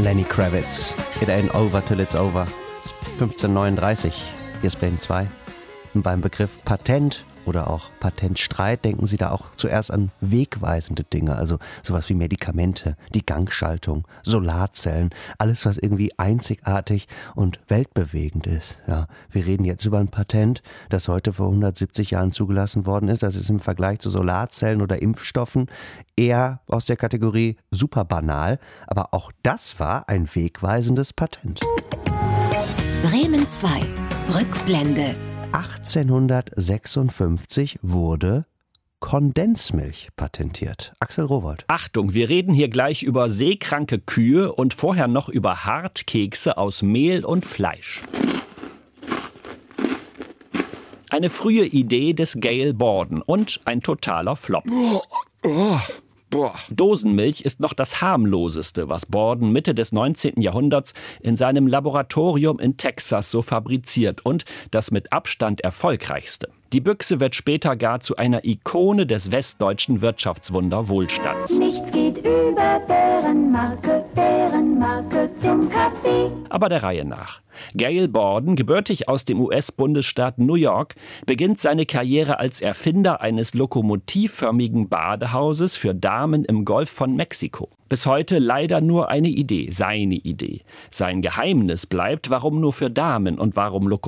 Lenny Kravitz. It ain't over till it's over. 1539. Hier ist Bremen 2. Und beim Begriff Patent oder auch Patentstreit denken Sie da auch zuerst an wegweisende Dinge, also sowas wie Medikamente, die Gangschaltung, Solarzellen, alles, was irgendwie einzigartig und weltbewegend ist. Ja, wir reden jetzt über ein Patent, das heute vor 170 Jahren zugelassen worden ist. Das ist im Vergleich zu Solarzellen oder Impfstoffen eher aus der Kategorie super banal, aber auch das war ein wegweisendes Patent. Bremen 2. Rückblende. 1856 wurde Kondensmilch patentiert. Axel Rowohlt. Achtung, wir reden hier gleich über seekranke Kühe und vorher noch über Hartkekse aus Mehl und Fleisch. Eine frühe Idee des Gail Borden und ein totaler Flop. Dosenmilch ist noch das harmloseste, was Borden Mitte des 19. Jahrhunderts in seinem Laboratorium in Texas so fabriziert und das mit Abstand erfolgreichste. Die Büchse wird später gar zu einer Ikone des westdeutschen Wirtschaftswunder Wohlstands. Nichts geht über Bärenmarke zum Kaffee. Aber der Reihe nach. Gail Borden, gebürtig aus dem US-Bundesstaat New York, beginnt seine Karriere als Erfinder eines lokomotivförmigen Badehauses für Damen im Golf von Mexiko. Bis heute leider nur eine Idee, seine Idee. Sein Geheimnis bleibt, warum nur für Damen und warum